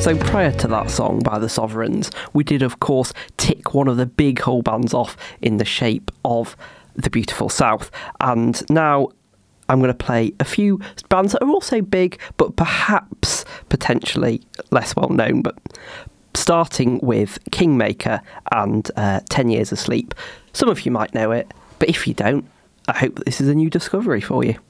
So prior to that song by the Sovereigns, we did of course tick one of the big Hull bands off in the shape of The Beautiful South, and now I'm going to play a few bands that are also big, but perhaps potentially less well known, but starting with Kingmaker and 10 Years Asleep. Some of you might know it, but if you don't, I hope that this is a new discovery for you.